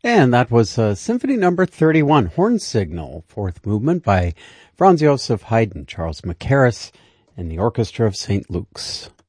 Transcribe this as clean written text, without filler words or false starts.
And that was Symphony Number 31, Horn Signal, fourth movement by Franz Joseph Haydn, Charles Mackerras, and the Orchestra of St. Luke's.